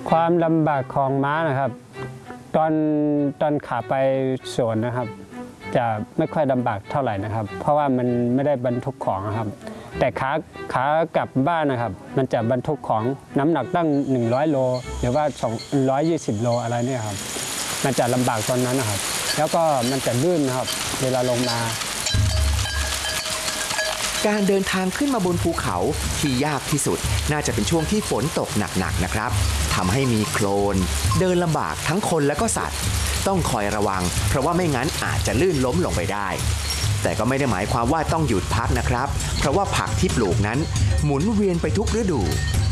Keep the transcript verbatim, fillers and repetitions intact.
ความลำบากของม้านะครับตอนตอนขาไปสวนนะครับจะไม่ค่อยลำบากเท่าไหร่นะครับเพราะว่ามันไม่ได้บรรทุกของครับแต่ขาขากลับบ้านนะครับมันจะบรรทุกของน้ำหนักตั้งหนึ่งร้อยโลหรือว่าสองร้อยยี่สิบโลอะไรเนี่ยครับมันจะลำบากตอนนั้นนะครับแล้วก็มันจะลื่นนะครับเวลาลงมาการเดินทางขึ้นมาบนภูเขาที่ยากที่สุดน่าจะเป็นช่วงที่ฝนตกหนักๆนะครับทำให้มีโคลนเดินลำบากทั้งคนและก็สัตว์ต้องคอยระวังเพราะว่าไม่งั้นอาจจะลื่นล้มลงไปได้แต่ก็ไม่ได้หมายความว่าต้องหยุดพักนะครับเพราะว่าผักที่ปลูกนั้นหมุนเวียนไปทุกฤดู